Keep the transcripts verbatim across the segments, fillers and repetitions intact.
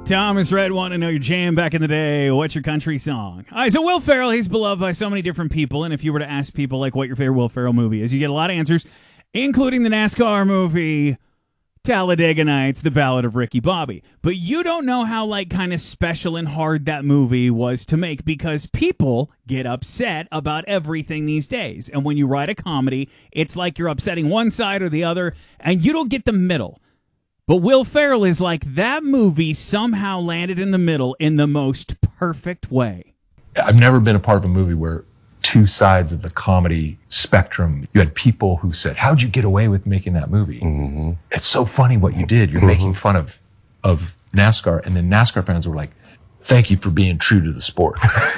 Thomas Red want to know your jam back in the day. What's your country song? All right, so Will Ferrell, he's beloved by so many different people, and if you were to ask people like what your favorite Will Ferrell movie is, you get a lot of answers, including the NASCAR movie Talladega Nights, The Ballad of Ricky Bobby. But you don't know how like kind of special and hard that movie was to make, because people get upset about everything these days. And when you write a comedy, it's like you're upsetting one side or the other, and you don't get the middle. But Will Ferrell is like, that movie somehow landed in the middle in the most perfect way. I've never been a part of a movie where two sides of the comedy spectrum, you had people who said, how'd you get away with making that movie? Mm-hmm. It's so funny what you did. You're mm-hmm. making fun of, of NASCAR. And then NASCAR fans were like, thank you for being true to the sport.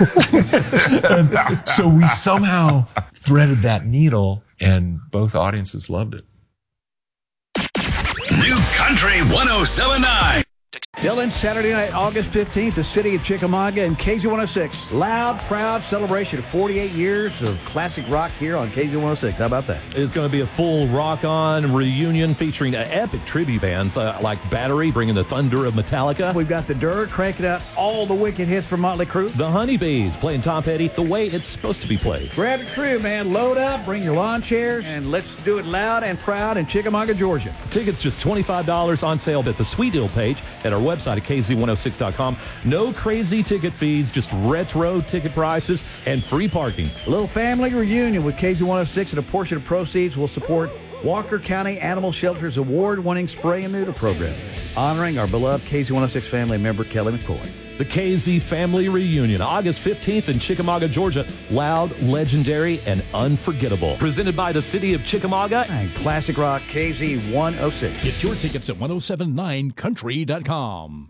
So we somehow threaded that needle, and both audiences loved it. New Country one oh seven point nine. Dylan, Saturday night, August fifteenth, the city of Chickamauga and K Z one oh six. Loud, proud celebration of forty-eight years of classic rock here on K Z one oh six. How about that? It's going to be a full rock-on reunion featuring epic tribute bands uh, like Battery, bringing the thunder of Metallica. We've got the Dirt cranking out all the wicked hits from Motley Crue. The Honeybees playing Tom Petty the way it's supposed to be played. Grab your crew, man. Load up, bring your lawn chairs, and let's do it loud and proud in Chickamauga, Georgia. Tickets just twenty-five dollars on sale at the Sweet Deal page at our website at K Z one oh six dot com. No crazy ticket fees, just retro ticket prices and free parking. A little family reunion with K Z one oh six, and a portion of proceeds will support Walker County Animal Shelter's award-winning spray and neuter program, honoring our beloved K Z one oh six family member, Kelly McCoy. The K Z Family Reunion, August fifteenth in Chickamauga, Georgia. Loud, legendary, and unforgettable. Presented by the city of Chickamauga and Classic Rock K Z one oh six. Get your tickets at ten seventy-nine country dot com.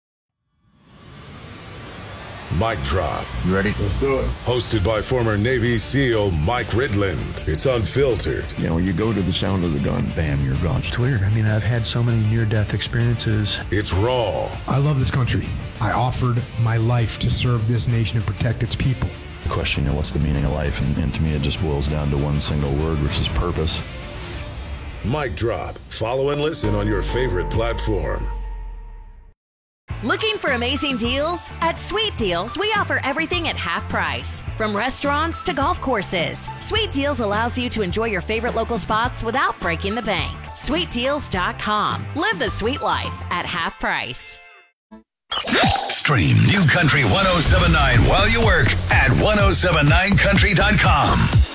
Mic Drop. You ready? Let's do it. Hosted by former Navy SEAL Mike Ridland. It's unfiltered. You know, you go to the sound of the gun, bam, you're gone. It's weird. I mean, I've had so many near-death experiences. It's raw. I love this country. I offered my life to serve this nation and protect its people. The question, you know, what's the meaning of life? And, and to me, it just boils down to one single word, which is purpose. Mic Drop. Follow and listen on your favorite platform. Looking for amazing deals? At Sweet Deals, we offer everything at half price. From restaurants to golf courses, Sweet Deals allows you to enjoy your favorite local spots without breaking the bank. sweet deals dot com. Live the sweet life at half price. Stream New Country one oh seven point nine while you work at ten seventy-nine country dot com.